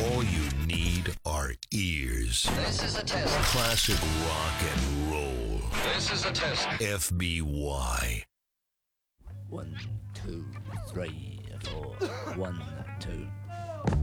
All you need are ears. This is a test. Classic rock and roll. This is a test. FBY. 1, 2, 3, 4. 1, 2.